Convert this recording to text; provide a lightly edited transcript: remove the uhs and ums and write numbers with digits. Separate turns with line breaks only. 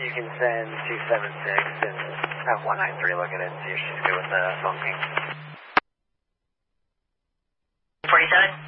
you can send 276 and have 193 look at it and see if she's good with the phone ping.
47?